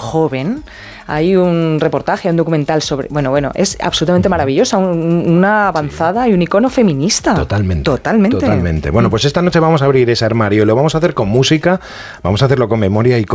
joven. Hay un reportaje, un documental sobre... Bueno, es absolutamente maravillosa, una avanzada y un icono feminista. Totalmente. Bueno, pues esta noche vamos a abrir ese armario y lo vamos a hacer con música, vamos a hacerlo con memoria y